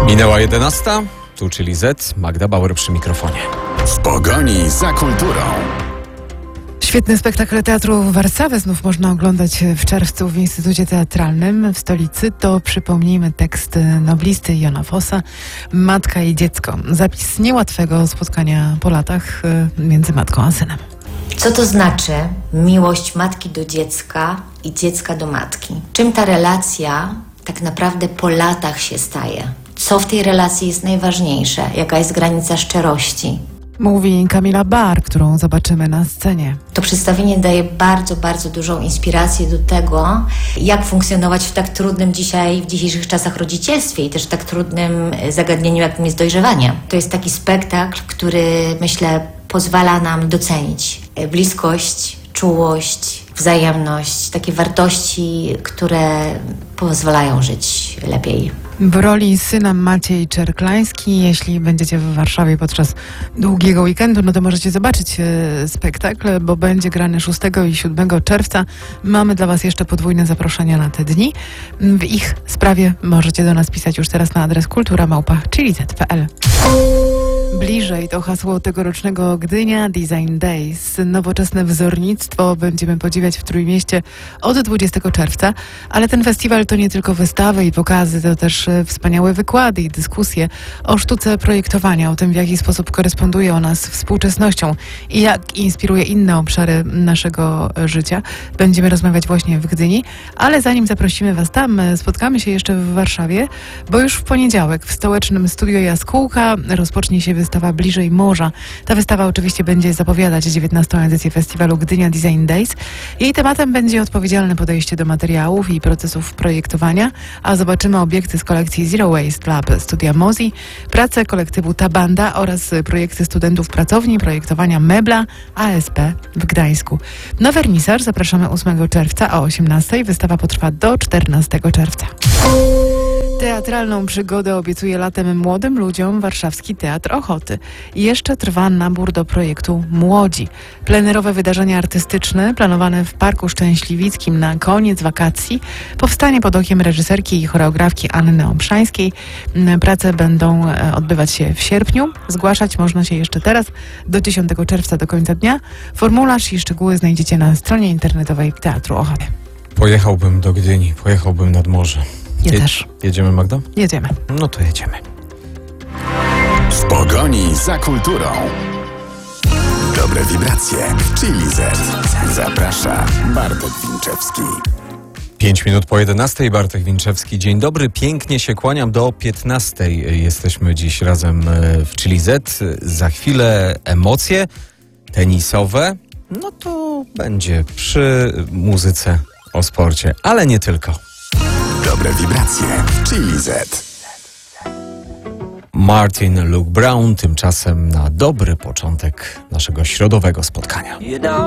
Minęła 11, tu czyli Z, Magda Bauer przy mikrofonie. W pogoni za kulturą. Świetny spektakl Teatru Warszawy znów można oglądać w czerwcu w Instytucie Teatralnym w stolicy. To, przypomnijmy, tekst noblisty Jana Fossa, Matka i dziecko. Zapis niełatwego spotkania po latach między matką a synem. Co to znaczy miłość matki do dziecka i dziecka do matki? Czym ta relacja tak naprawdę po latach się staje? Co w tej relacji jest najważniejsze? Jaka jest granica szczerości? Mówi Kamila Bar, którą zobaczymy na scenie. To przedstawienie daje bardzo, bardzo dużą inspirację do tego, jak funkcjonować w tak trudnym dzisiaj, w dzisiejszych czasach rodzicielstwie i też w tak trudnym zagadnieniu, jakim jest dojrzewanie. To jest taki spektakl, który, myślę, pozwala nam docenić bliskość, czułość, wzajemność, takie wartości, które pozwalają żyć lepiej. W roli syna Maciej Czerklański. Jeśli będziecie w Warszawie podczas długiego weekendu, no to możecie zobaczyć spektakl, bo będzie grany 6 i 7 czerwca. Mamy dla Was jeszcze podwójne zaproszenia na te dni. W ich sprawie możecie do nas pisać już teraz na adres kultura@chiliz.pl. Bliżej to hasło tegorocznego Gdynia Design Days. Nowoczesne wzornictwo będziemy podziwiać w Trójmieście od 20 czerwca, ale ten festiwal to nie tylko wystawy i pokazy, to też wspaniałe wykłady i dyskusje o sztuce projektowania, o tym, w jaki sposób koresponduje ona z współczesnością i jak inspiruje inne obszary naszego życia. Będziemy rozmawiać właśnie w Gdyni, ale zanim zaprosimy Was tam, spotkamy się jeszcze w Warszawie, bo już w poniedziałek w stołecznym Studio Jaskółka rozpocznie się wystawa Bliżej Morza. Ta wystawa oczywiście będzie zapowiadać 19. edycję festiwalu Gdynia Design Days. Jej tematem będzie odpowiedzialne podejście do materiałów i procesów projektowania, a zobaczymy obiekty z kolekcji Zero Waste Lab Studia Mozi, pracę kolektywu Ta Banda oraz projekty studentów pracowni projektowania Mebla ASP w Gdańsku. Na wernisaż zapraszamy 8 czerwca o 18. Wystawa potrwa do 14 czerwca. Teatralną przygodę obiecuje latem młodym ludziom Warszawski Teatr Ochoty. Jeszcze trwa nabór do projektu Młodzi. Plenerowe wydarzenia artystyczne planowane w Parku Szczęśliwickim na koniec wakacji powstanie pod okiem reżyserki i choreografki Anny Obszańskiej. Prace będą odbywać się w sierpniu. Zgłaszać można się jeszcze teraz do 10 czerwca do końca dnia. Formularz i szczegóły znajdziecie na stronie internetowej Teatru Ochoty. Pojechałbym do Gdyni, pojechałbym nad morze. Ja też. Jedziemy, Magda? Jedziemy. No to jedziemy. W pogoni za kulturą. Dobre wibracje w Chili Z. Zaprasza Bartek Winczewski. 5 minut po 11, Bartek Winczewski. Dzień dobry, pięknie się kłaniam do 15. Jesteśmy dziś razem w Chili Z. Za chwilę emocje tenisowe. No to będzie przy muzyce o sporcie, ale nie tylko. Dobre wibracje w Chili Z. Martin Luke Brown tymczasem na dobry początek naszego środowego spotkania.